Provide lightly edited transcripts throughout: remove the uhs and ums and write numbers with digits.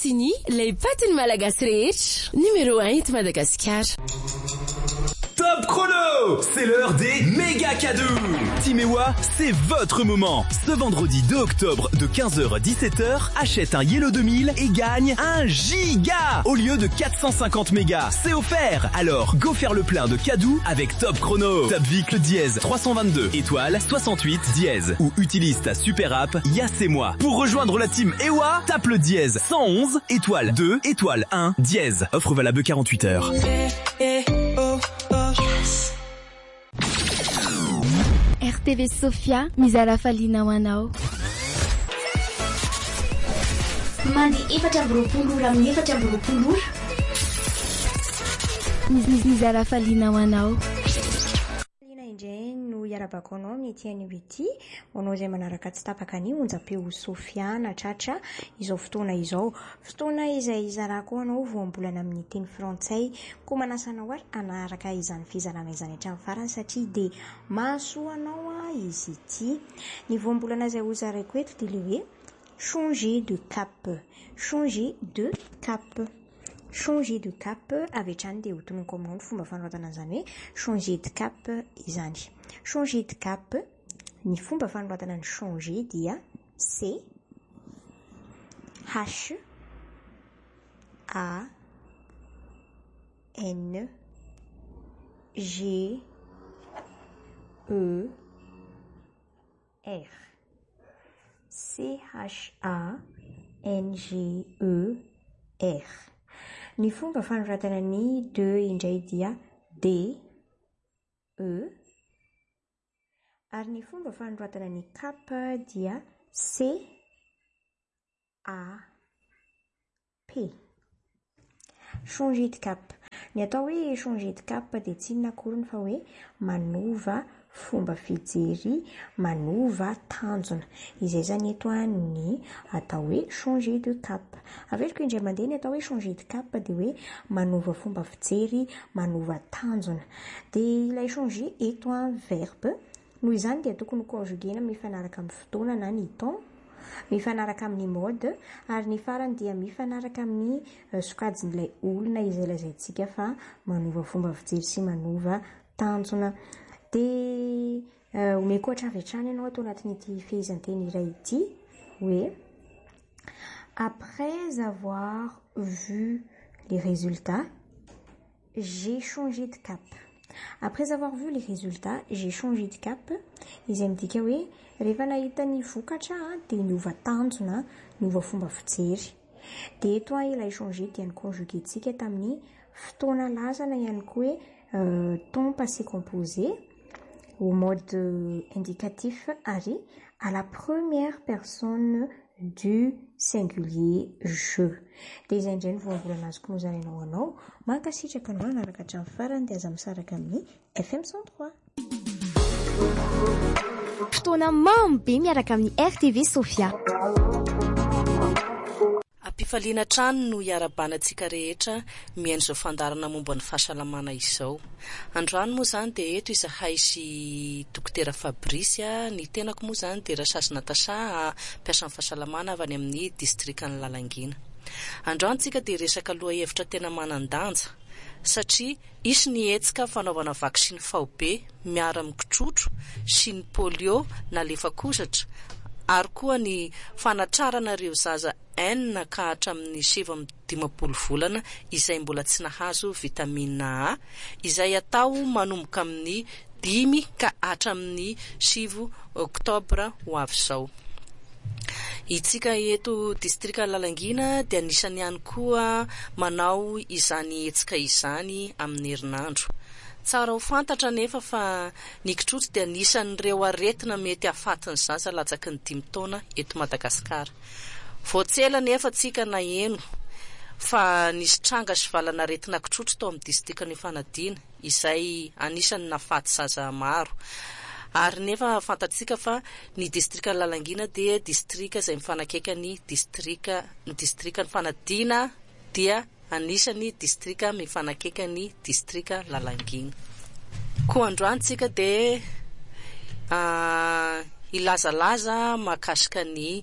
Fini, les patins malagasy rehetra. Numéro 1 eto Madagascar. Top chrono, c'est l'heure des méga cadeaux. Team Ewa, c'est votre moment. Ce vendredi 2 octobre de 15h à 17h, achète un Yellow 2000 et gagne 1 giga au lieu de 450 mégas. C'est offert. Alors, go faire le plein de cadeaux avec Top chrono. Tape vite le dièse 322 étoile 68 dièse ou utilise ta super app Y'a c'est moi. Pour rejoindre la team Ewa, tape le dièse 111 étoile 2 étoile 1 dièse. Offre valable 48 heures. RTV Sofia mizara falina ho anao. Mandy efatra amby roapolo ora amin'ny efatra amby roapolo ora. Mizara falina ho anao. Indray no iarabako anao amin'ny etiany ity anao izay manaraka tsy tapaka ny onjam-peo Sofiana tratra izao fotoana izao. Fotoana izay izarako anao voambolana amin'ny teny frantsay koa manasana ary anaraka izany fizarana izany hatramin'ny farany satria dia mahasoa anao izy ity. Ny voambolana izay ho zaraiko eto dia le hoe changer de cap. Changer de cap. Changer de cap avy hatrany dia ho tononoko aminao ny fomba fanoratana izany hoe changer de cap izany. Changer de cap, ny fomba fanoratana ny changer dia C H A N G E R. C H A N G E R. Ny fomba fanoratana ny 2 indray dia D E, ary ny fomba fanoratana ny cap dia C A P. Changer de cap. Ny atao hoe changer de cap dia tsy inona akory fa hoe manova fomba fijery, manova tanjona. Izay zany eto ny atao hoe changer de cap. Averiko indray mandeha ny atao hoe changer de cap dia hoe manova fomba fijery, manova tanjona. Dia ilay changer eto verbe. Noho izany dia tokony conjuguena mifanaraka amin'ny fotoana na ny temps, mifanaraka amin'ny mode, ary ny farany dia mifanaraka amin'ny sokajin'ilay olona izay lazaintsika fa manova fomba fijery sy manova tanjona. Dia omeko ohatra avy hatrany ianao atao anatin'ity fehizanteny iray ity hoe après avoir vu les résultats, j'ai changé de cap. Après avoir vu les résultats, j'ai changé de cap. Izay midika hoe rehefa nahita ny vokatra dia niova tanjona, niova fomba fijery. Dia eto ilay changer dia ny conjuguentsika tamin'ny fotoana lazana ihany koa hoe temps passé composé au mode indicatif ary à la première personne du singulier je. Dia izay indray ny voambolana azoko nozarainao anao. Mankasitraka anao anaraka hatramin'ny farany dia aza misaraka amin'ny FM 103. Fotoana mamy be miaraka amin'ny RTV Sofia. Ampifaliana trano no iarabanantsika rehetra miendry izao fandarana momba ny fahasalamana izao. Androany moa zany dia eto izahay sy dokotera Fabrice, ny tenako moa zany dia Rasasy Natasha, mpiasan'ny fahasalamana avy any amin'ny distrikan'ny Lalangina. Androany tsika dia resaka loha hevitra tena manan-danja satria isy ny hetsika fanaovana vaksiny faobe miara mikitrotro sy ny polio na lefakozatra, ary koa ny fanatraranareo zaza N ka hatramin'ny 7-12 volana izay mbola tsy nahazo vitamina A, izay atao manomboka amin'ny 5 ka hatramin'ny 7 oktobra ho avy izao. Itsika eto distrika Lalangina dia anisany ihany koa manao izany hetsika izany amin'ny herinandro. Tsara ho fantatra nefa fa ny kitrotro dia anisan'ireo aretina mety ahafatin'ny zaza latsaky ny 5 taona eto Madagasikara. Voatsela nefa tsika na eno fa nisy tranga sy valana aretina kitrotro tao amin'ny distrikany Fanadina izay anisany nahafaty zaza maro. Ary nefa fantatsika fa ny distrika Lalangina dia distrika izay mifanakaiky ny distrika ny Fanadina dia anisany distrika mifanakaiky ny distrika Lalangina. Koa androantsika dia ilazalaza mahakasika ny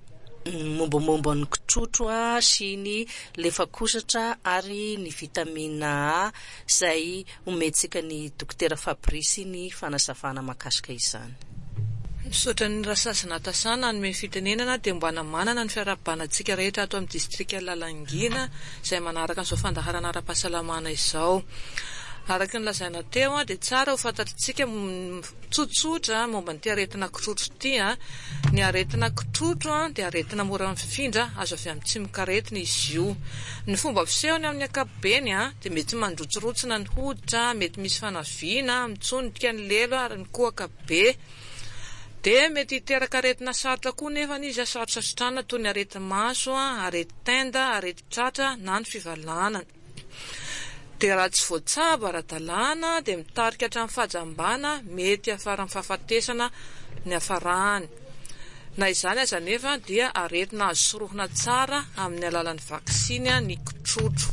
mombamomba ny kitrotro sy ny lefakosatra ary ny vitamina A izay ometsika ny dokotera Fabrice ny fanazavana mahakasika izany. Misaotra ny rasasina tasana ny fitenenana dia mba manana ny fiarabanantsika rehetra ato amin'ny distrika Lalangina izay manaraka an'izao fandaharana ara-pahasalamana izao. Araka ny lazaina teo dia tsara ho fantatritsika tsotsotra momba ny aretina kitrotro ity. Ny aretina kitrotro dia aretina mora mifindra azo avy amin'ny tsimikaretina izy io. Ny fomba fisehony amin'ny ankapobeny dia mety mandrotsorotsona ny hoditra, mety misy fanaviana, mitsondrika ny lelo ary ny kohaka be. Dia mety hiteraka aretina sarotra koa nefa izy sarotra sotrana toy ny arety maso, arety tenda, arety tratra na ny fivalana. Dia raha tsy voatsabo ara-dalàna dia mitarika hatramin'ny fahajambana mety afara amin'ny fahafatesana ny afarahany. Na izany aza nefa dia aretina azo sorohina tsara amin'ny alalan'ny vaksiny ny kitrotro.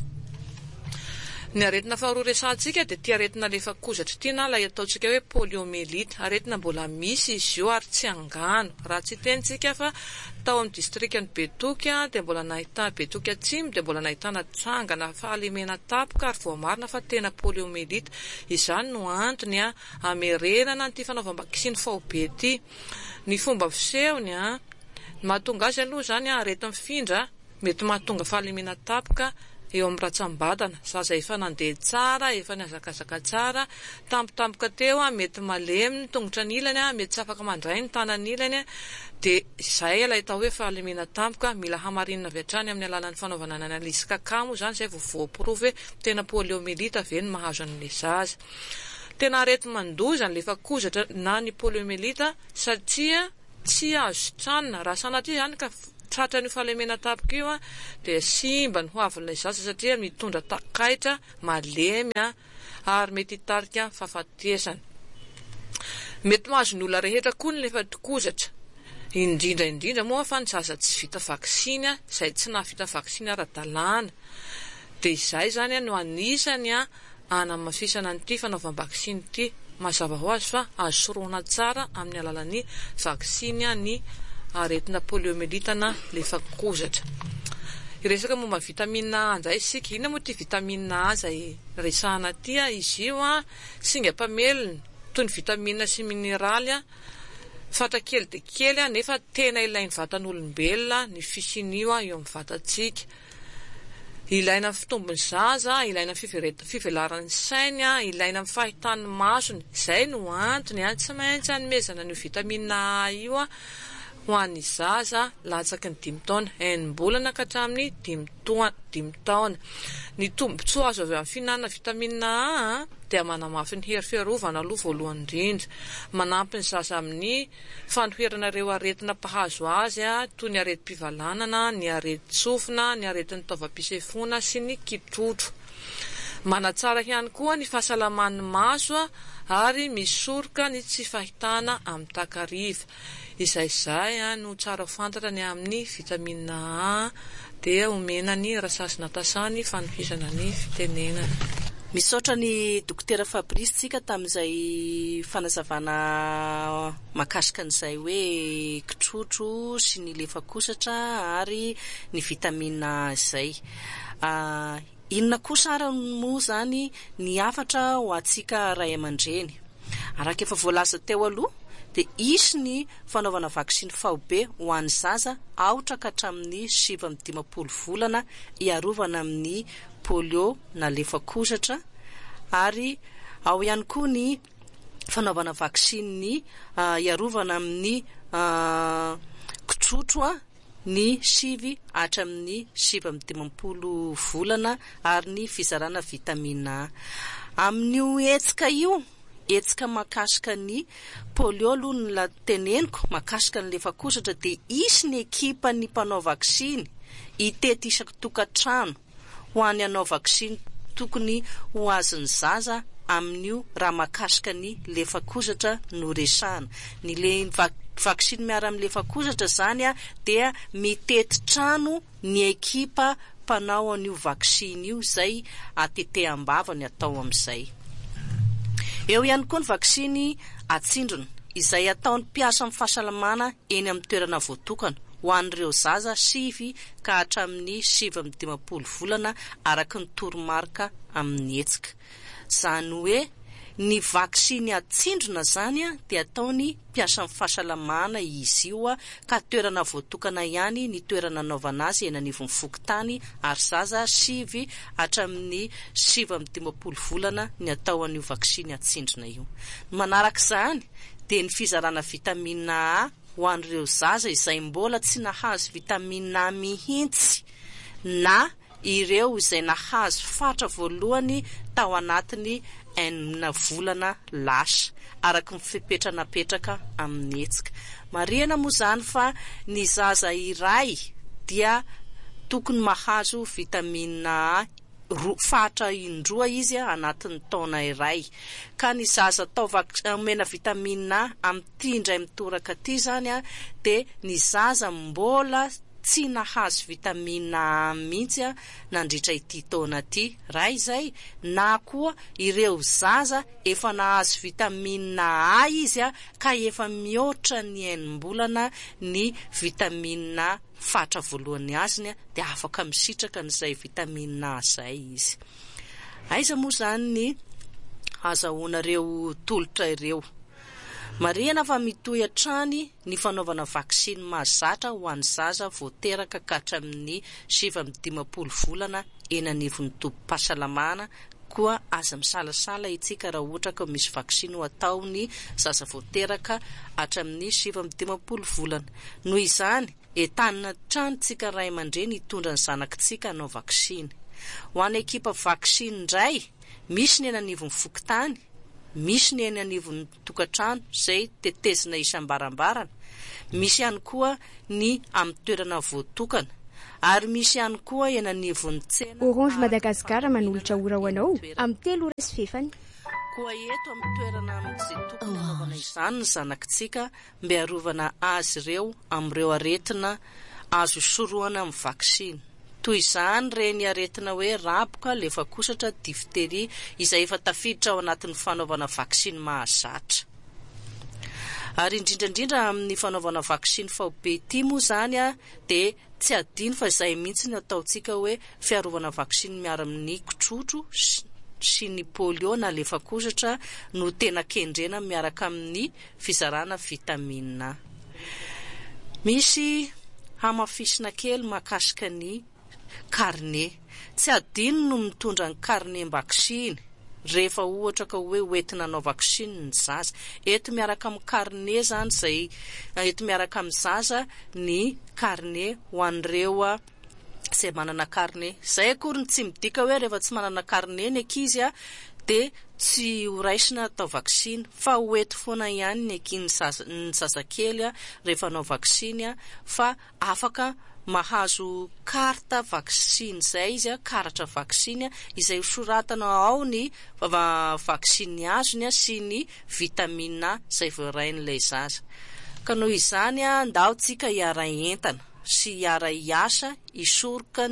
Ny aretina faharoa resantsika dia tia aretina lefakozatra ity na ilay ataontsika hoe poliomyélite. Aretina mbola misy izy io ary tsy angano. Raha tsy tentsika fa tao amin'ny distrikany Betoky dia mbola nahitana Betoky Atsimo dia mbola nahitana tsangana fahalemena tapoka ary voamarina fa tena poliomyélite. Izany no antony hamerenana ity fanaovam-bakisiny faobe ity. Ny fomba fisehony mahatonga azy aloha zany aretina mifindra mety mahatonga fahalemena tapoka eo amin'ny ratsambatana. Zaza efa nandeha tsara, efa niazakazaka tsara, tampotampoka teo mety malemy ny tongotra ny ilany, mety tsy afaka mandray ny tanany ilany, dia izay ilay tao hoe fahalemena tampoka. Mila hamarinina avy hatrany amin'ny alalan'ny fanaovana analisy kakamo zany izay voaporofy hoe tena poliomyélite avy ny mahazo an'ilay zaza. Tena arety mandoza ny lefakozatra na ny poliomyélite satria tsy azo tranona raha sanatria zany ka tratra ny fahalemena tapoka io dia simba ny hoavin'ilay zaza satria mitondra takaitra malemy ary mety hitarika fahafatesana. Mety mahazo ny olona rehetra koa ny lefakozatra, indrindra moa fa ny zaza tsy vita vaksiny izay tsy navita vaksiny ara-dalàna. Dia izay zany no anisany hanamafisana n'ity fanaovam-vaksiny ity. Mazava ho azy fa azo sorohina tsara amin'ny alalan'ny vaksiny ny aretina poliomyélite na lefakozatra. Iresaka momba vitamina A indray isika. Ina moa ty vitamina A izay resahana aty? Izy io singa-pamelony toy ny vitamina sy mineraly fatra kely dia kely nefa tena ilain'ny vatan'olombelona ny fisinio eo amin'ny vatantsika. Ilaina amin'ny fitombony zaza, ilaina amin'ny fivelaran'ny sainy, ilaina amin'ny fahitan'ny masony. Izay no antony tsy maintsy hanomezana ny vitamina A io ho an'ny zaza latsaky ny 5 taona, enim-bolana ka hatramin'ny 5 taona. Ny tombotsoa azo avy amin'ny fihinanana vitamina A dia manamafy ny hery fiarovana aloha voalohany indrindra, manampy ny zaza amin'ny fanoherana ireo aretina mpahazo azy toy ny areti-pivalanana, ny areti-tsofina, ny aretin'ny taovam-pisefona sy ny kitrotro. Manatsara ihany koa ny fahasalaman'ny maso ary misoroka ny tsy fahitana amin'ny takariva. Izay no tsara fantatra ny amin'ny vitamina A dia omena ny rasasina tasany fanohisana ny fitenenana. Misaotra ny dokotera Fabrice tsika tamin'izay fanazavana mahakasika an'izay hoe kitrotro sy ny lefakosatra ary ny vitamina A izay. Inona kosa ary moa zany ny afatra ho antsika ray aman-dreny? Araka efa voalaza teo aloha dia isy ny fanaovana vaksiny faobe ho an'ny zaza aotra ka hatramin'ny 7-12 volana iarovana amin'ny polio na lefakosatra, ary ao ihany koa ny fanaovana vaksiny iarovana amin'ny kitrotro ny 7 hatramin'ny 7-12 volana ary ny fizarana vitamina A. Amin'io hetsika io, hetsika mahakasika ny polio aloha ny lateneniko mahakasika ny lefakosatra dia isy ny ekipa ny mpanao vaksiny itety isaky tokantrano ho any anao vaksiny tokony ho azon'ny zaza amin'io raha mahakasika ny lefakosatra no resahana. Ny vaksiny miara amin'ny lefakosatra zany dia mitety trano ny ekipa mpanao an'io vaksiny io izay ateteham-bava ny atao amin'izay. Eo ihany koa ny vaksiny atsindrona izay ataon'ny mpiasa amin'ny fahasalamana eny amin'ny toerana voatokana ho an'ireo zaza 5 ka hatramin'ny 7-15 volana araka ny toromarika amin'ny hetsika. Zany hoe ny vaksiny atsindrona zany dia ataony mpiasa amin'ny fahasalamana izy io ka toerana voatokana ihany ny toerana anaovana azy eny anivon'ny fokontany ary zaza 5 hatramin'ny 7-15 volana ny atao an'io vaksiny atsindrona io. Manaraka izany dia ny fizarana vitamina A ho an'ireo zaza izay mbola tsy nahazo vitamina A mihitsy na ireo izay nahazo fatra voalohany tao anatiny 9 volana lasa araka ny fipetranapetraka amin'ny hetsika. Marihana moa zany fa ny zaza iray dia tokony mahazo vitamina A fatra indroa izy anatin'ny taona iray. Ka ny zaza tao omena vitamina A amin'ny indray mitoraka ty zany dia ny zaza mbola tsy nahazo vitamina A mihitsy nandritra ity taona ity. Raha izay na koa ireo zaza efa nahazo vitamina A izy ka efa mihoatra ny 9 mbolana ny vitamina fatra voalohany aziny dia afaka misitraka n'izay vitamina A zay izy. Aiza moa zany ny azahoanareo tolotra ireo. Marihana fa mitohy hatrany ny fanaovana vaksiny mahazatra ho an'ny zaza voateraka ka hatramin'ny 7-15 volana eny anivon'ny tobim-pahasalamana. Koa aza misalasala itsika raha ohatra ka misy vaksiny ho ataony zaza voateraka hatramin'ny 7-15 volana. Noho izany entanina trano tsika ray aman-dreny hitondra ny zanakitsika hanao vaksiny. Ho an'ny ekipa vaksiny indray misy ny eny anivon'ny fokontany, misy ny eny anivon'ny tokantrano izay tetezina isambarambarana, misy ihany koa ny amin'ny toerana voatokana, ary misy ihany koa eny anivon'ny tsena. Orange Madagasikara manolotra ora ho anao amin'ny 3 ora sy fefany. Koa eto amin'ny toerana amin'izay tokony anaovana izany ny zanakitsika mbe harovana azy ireo amin'ireo aretina azo sorohana amin'ny vaksiny. Toy izany reny aretina hoe raboka, lefakosatra, difteria izay efa tafiditra ao anatin'ny fanaovana vaksiny mahazatra. Ary indrindrandrindra amin'ny fanaovana vaksiny fahobe ity moa zany dia tsy adino fa izay mihitsy ny ataontsika hoe fiarovana vaksiny miaro amin'ny kotrotro sy ny polio na lefakosatra no tena kendrena miaraka amin'ny fizarana vitamina A. Misy hamafisina kely mahakasika ny carnet. Tsy adino no mitondra ny carnet vaksiny rehefa ohatra ka hoe hoentina anao vaksiny ny zaza. Eto miaraka amin'ny carnet zany izay eto miaraka amin'ny zaza ny carnet ho an'ireo izay manana carnet. Izay akory tsy midika hoe rehefa tsy manana carnet ny ankizy dia tsy ho raisina atao vaksiny, fa hoeto foana ihany ny zazakely rehefa anao vaksiny fa afaka mahazo karta vaksiny izay izy karatra vaksiny izay soratana ao ny vaksiny azony sy ny vitamina izay voarain'ilay zaza. Ka noho izany ndaontsika hiara entana sy hiara hiasa isoroka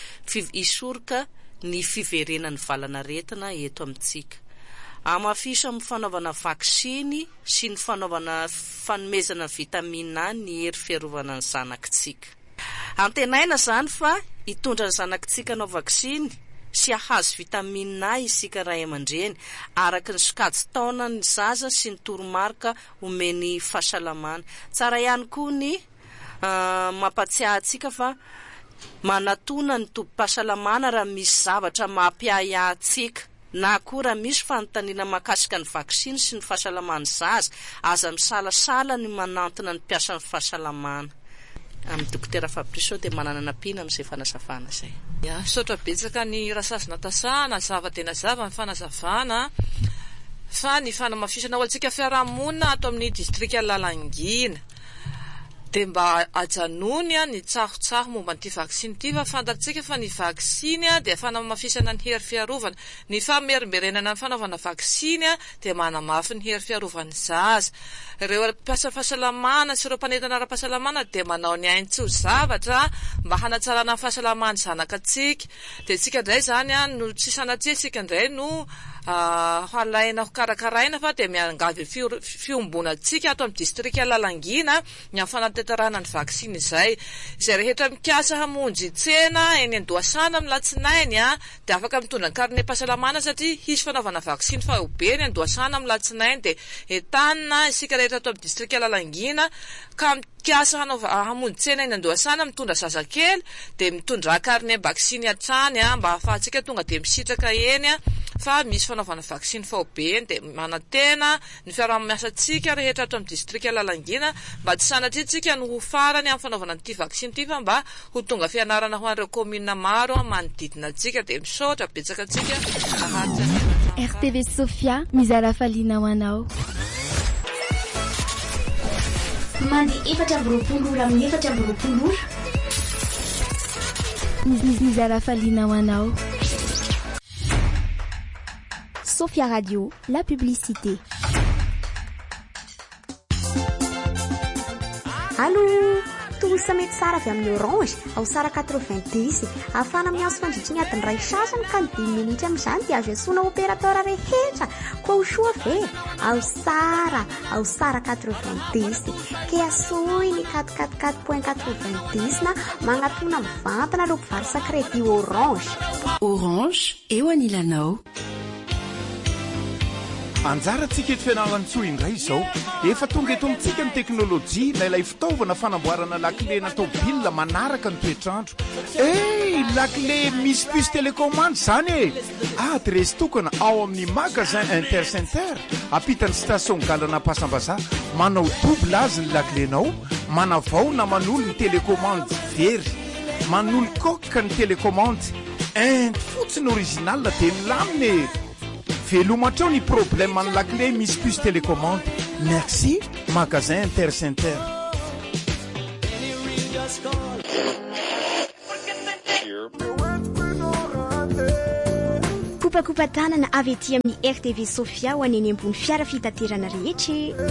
ny fiverenan'ny valanaretina eto amintsika. Amafisa amin'ny fanaovana vaksiny sy ny fanaovana fanomezana vitamina ny hery fiarovana ny zanakitsika. Antenaina zany fa hitondra ny zanakitsika anao vaksiny sy ahazo vitamina isika ray aman-dreny araka ny sokajy taona ny zaza sy ny toromarika omeny fahasalamana. Tsara ihany koa ny mampatsiahy antsika fa manatona ny tobim-pahasalamana raha misy zavatra mampiahy antsika na koa raha misy fanontaniana mahakasika ny vaksiny sy ny fahasalaman'ny zaza, aza misalasala ny manantona ny mpiasa ny fahasalamana. Amin'ny dokotera Fabrice dia manana nampiana amin'izay fanazavana izay. Sotra betsaka ny rasazina tasahana, zava-tena zava ny fanazavana fa ny fanamafisana ho antsika fiarahamonina ato amin'ny distrika Lalangina dia mba ajanony ny tsahotsaho momba n'ity vaksiny ity fa fantatsika fa ny vaksiny dia fanamafisana ny hery fiarovana. Ny famerimberenana ny fanaovana vaksiny dia manamafy ny hery fiarovan'ny zaza. Ireo mpiasa fahasalamana sy ireo mpanetana ara-pahasalamana dia manao ny aintso zavatra mba hanatsarana ny fahasalaman'ny zanakatsika. Dia tsika indray zany no tsy sanatria tsika indray no halaina karakaraina fa dia miangavy fiombonatsika ato amin'ny distrika Lalangina ny amin'ny fanatetarana ny vaksiny izay rehetra mikasa hamonjy tsena eny Andohasana amin'ny latsinainy dia afaka mitondra ny karne pahasalamana satria hisy fanaovana vaksiny fahobe ny Andohasana amin'ny latsinainy dia entanina isika rehetra ato amin'ny distrika Lalangina ka mikasa hamonjy tsena eny Andohasana mitondra zazakely dia mitondra karne vaksiny hatrany mba ahafahantsika tonga dia misitraka eny fa misy fanaovana vaksiny fahobe eny dia manantena ny fiaraha-miasantsika rehetra ato amin'ny distrika Lalangina mba tsy sanatria tsika no ho farany amin'ny fanaovana ity vaksiny ity fa mba ho tonga fianarana ho an'ireo commune maro manodidina antsika dia misaotra betsaka antsika RTV Sofia mizara faliana ho anao. Mandi efatra amby roapolo ora amin'ny efatra amby roapolo ora. Mizara faliana ho anao. Sofia Radio, la publicité. Allô, tosa mety tsara avy amin'ny Orange ao sara 90 afana miazo fandritriny adiny ray sasany ka ny 10 minitra amin'izany dia azo iasona opérateur rehetra koa ho soa ve ao sara 90 ke asoy ny 444.90 na magnatona mivantana ireo mpivarotra crédit Orange. Orange eo anilanao. Anjarantsika eto fianarantsoa indray izao efa tonga eto amintsika ny teknôlôjia na ilay fitaovana fanamboarana lakile natao bilina manaraka ny toetrandro. Lakile misy puce télécommande zany adresy tokana ao amin'ny magasin Intercenter apitan'ny station galana Pasambaza. Manao double azy ny lakilenao, manavao na manolo ny télécommande very, manolo koka ny télécommande fotsiny original dia milamine. Velomatrao ny problème amin'ny lakile misy puce télécommande. Merci magasin Intercenter. Kopakopa tanana avy etỳ amin'ny RTV Sofia ho aneny ambony fiara fitaterana rehetra.